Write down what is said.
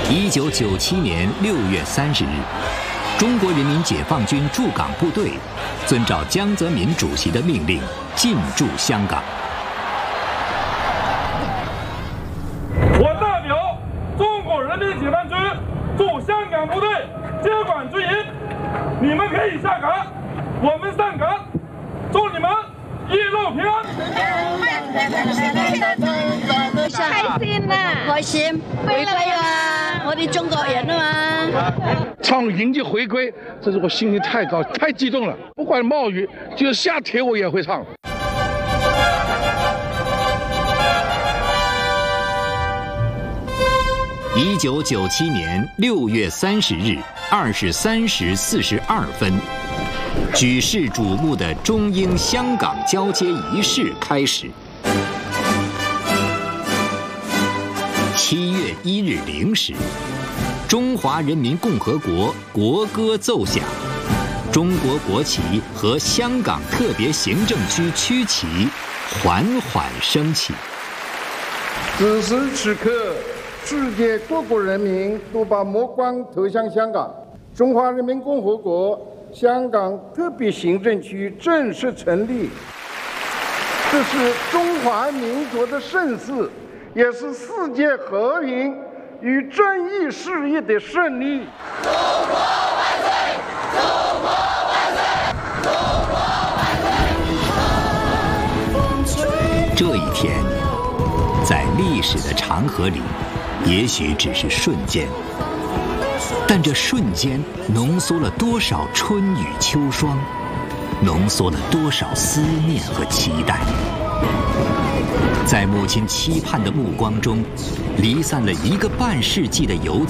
1997年6月30日，中国人民解放军驻港部队遵照江泽民主席的命令进驻香港。 我代表中国人民解放军驻香港部队接管军营，你们可以下岗，我们上岗，祝你们一路平安。 開心啊！開心，回歸啊！我哋中國人啊嘛。 唱迎接回歸，这是我心情太高，太激动了。不管冒雨，就是下铁我也会唱。 1997年6月30日23时42分，举世瞩目的中英香港交接仪式开始。7月1日0时，中华人民共和国国歌奏响，中国国旗和香港特别行政区区旗缓缓升起。 此时此刻，世界各国人民都把目光投向香港，中华人民共和国香港特别行政区正式成立。这是中华民族的盛事，也是世界和平与正义事业的胜利。中国万岁！中国万岁！中国万岁！这一天，在历史的长河里，也许只是瞬间，但这瞬间浓缩了多少春雨秋霜，浓缩了多少思念和期待。在母亲期盼的目光中，离散了1个半世纪的游子。